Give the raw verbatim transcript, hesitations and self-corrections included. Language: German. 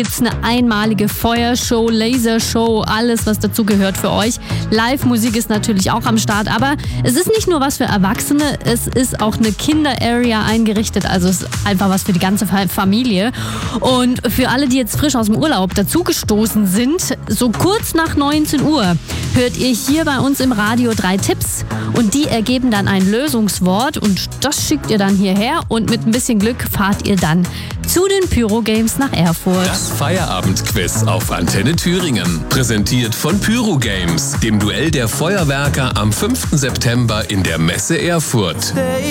gibt's eine einmalige Feuershow, Lasershow, alles was dazu gehört für euch. Live-Musik ist natürlich auch am Start, aber es ist nicht nur was für Erwachsene, es ist auch eine Kinder-Area eingerichtet, also es ist einfach was für die ganze Familie. Und für alle, die jetzt frisch aus dem Urlaub dazugestoßen sind, so kurz nach neunzehn Uhr hört ihr hier bei uns im Radio drei Tipps und die ergeben dann ein Lösungswort und das schickt ihr dann hierher und mit ein bisschen Glück fahrt ihr dann zu den Pyro Games nach Erfurt. Das Feierabendquiz auf Antenne Thüringen. Präsentiert von Pyro Games, dem Duell der Feuerwerker am fünften September in der Messe Erfurt.